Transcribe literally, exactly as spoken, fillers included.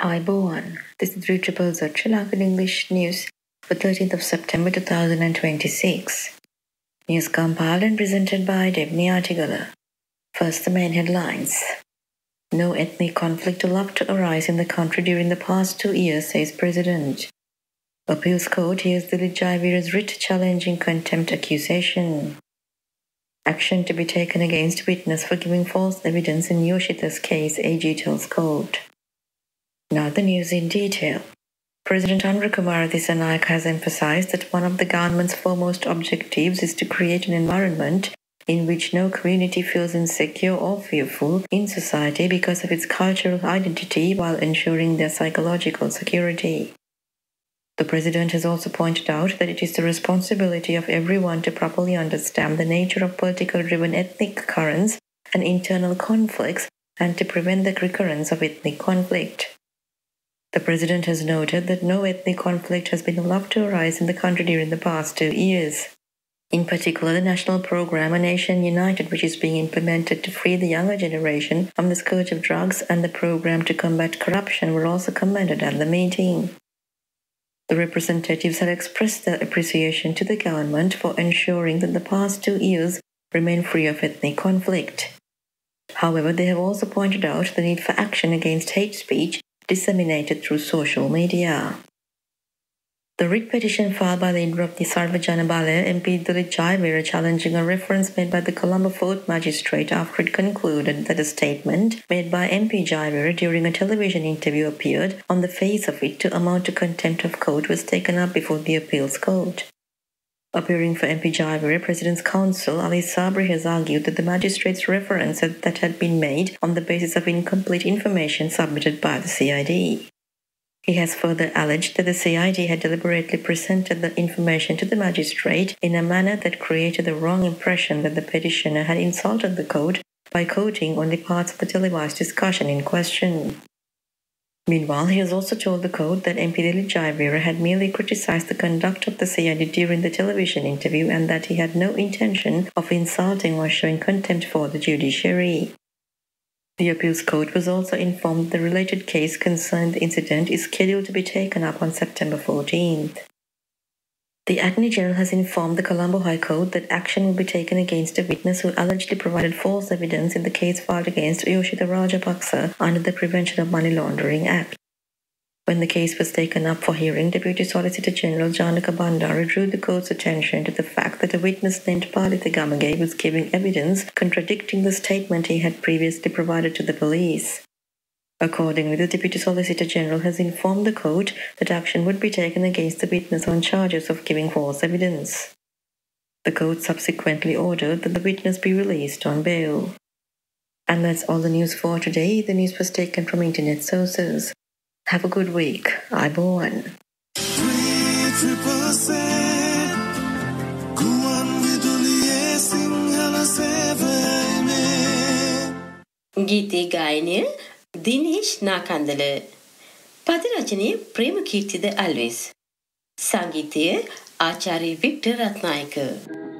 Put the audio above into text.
Aiboan. This is three triple Z Sri Lankan English News for thirteenth of September two thousand twenty-six. News compiled and presented by Debni Artigala. First, the main headlines. No ethnic conflict allowed to arise in the country during the past two years, says President. Appeals Court hears Dilip Jayavira's writ challenging contempt accusation. Action to be taken against witness for giving false evidence in Yoshitha's case, A G tells court. Now the news in detail. President Anurakumara Dissanayake has emphasized that one of the government's foremost objectives is to create an environment in which no community feels insecure or fearful in society because of its cultural identity while ensuring their psychological security. The President has also pointed out that it is the responsibility of everyone to properly understand the nature of political-driven ethnic currents and internal conflicts and to prevent the recurrence of ethnic conflict. The President has noted that no ethnic conflict has been allowed to arise in the country during the past two years. In particular, the national program A Nation United, which is being implemented to free the younger generation from the scourge of drugs, and the program to combat corruption were also commended at the meeting. The representatives have expressed their appreciation to the government for ensuring that the past two years remain free of ethnic conflict. However, they have also pointed out the need for action against hate speech disseminated through social media. The writ petition filed by the Indra-Ratne Sarvajana Balaya M P Dilip Jayavira challenging a reference made by the Colombo Fourth Magistrate after it concluded that a statement made by M P Jayavira during a television interview appeared on the face of it to amount to contempt of court was taken up before the appeals court. Appearing for M P Jayavira, President's counsel Ali Sabri has argued that the magistrate's reference that had been made on the basis of incomplete information submitted by the C I D. He has further alleged that the C I D had deliberately presented the information to the magistrate in a manner that created the wrong impression that the petitioner had insulted the court by quoting only parts of the televised discussion in question. Meanwhile, he has also told the court that M P Dilip Jayavira had merely criticized the conduct of the C I D during the television interview and that he had no intention of insulting or showing contempt for the judiciary. The appeals court was also informed that the related case concerning the incident is scheduled to be taken up on September fourteenth. The Attorney General has informed the Colombo High Court that action will be taken against a witness who allegedly provided false evidence in the case filed against Yoshitha Rajapaksa under the Prevention of Money Laundering Act. When the case was taken up for hearing, Deputy Solicitor General Janaka Bandara drew the court's attention to the fact that a witness named Palitha Gamage was giving evidence contradicting the statement he had previously provided to the police. Accordingly, the Deputy Solicitor General has informed the court that action would be taken against the witness on charges of giving false evidence. The court subsequently ordered that the witness be released on bail. And that's all the news for today. The news was taken from internet sources. Have a good week. Aiboan. ගීතේ ගායනය දිනේෂ් නාකන්දල. පද රචනය ප්‍රේමකීර්තිද අල්විස්. සංගීතය ආචාර්ය Victor Ratnayake.